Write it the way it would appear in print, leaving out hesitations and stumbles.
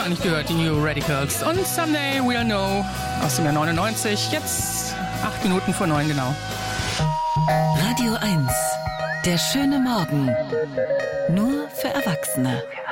lange nicht gehört, die New Radicals. Und Someday We'll Know aus dem Jahr 99, jetzt 8 Minuten vor 9 genau. Radio 1, der schöne Morgen, nur für Erwachsene.